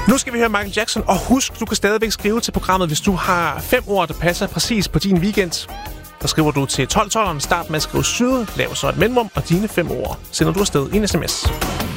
Nu skal vi høre Michael Jackson, og husk, du kan stadigvæk skrive til programmet, hvis du har 5 ord, der passer præcis på din weekend. Så skriver du til 1212'eren, start med at skrive syde, lav så et mellemrum og dine 5 ord. Sender du afsted i en sms.